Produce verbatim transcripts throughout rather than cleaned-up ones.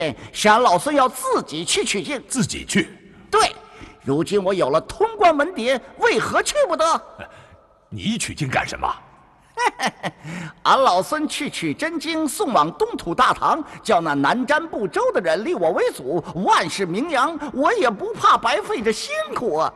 想老孙要自己去取经。 自己去？ 对，如今我有了通关门牒，为何去不得？ 你取经干什么？ 俺老孙去取真经，送往东土大唐，叫那南瞻部洲的人立我为祖，万世名扬，我也不怕白费这辛苦啊！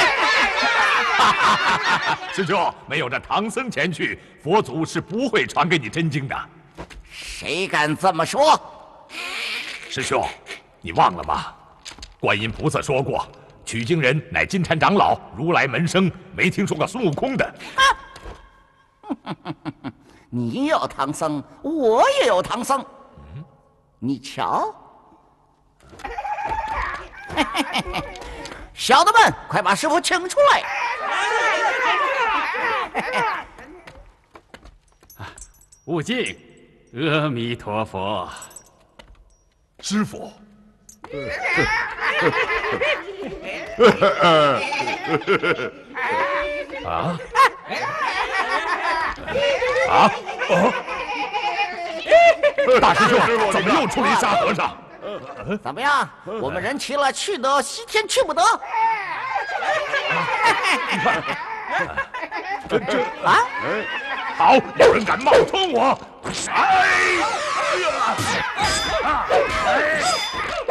师兄，没有这唐僧前去，佛祖是不会传给你真经的。 谁敢这么说？ 师兄，你忘了吗？观音菩萨说过，取经人乃金蝉长老，如来门生，没听说过孙悟空的。啊你有唐僧，我也有唐僧。嗯，你瞧，小的们，快把师傅请出来！ 悟净，阿弥陀佛。 师傅。啊！啊！哦！大师兄，怎么又出了一沙和尚？ 怎么样？我们人齐了，去得西天，去不得。 这这啊！好，有人敢冒充我！哎！哎！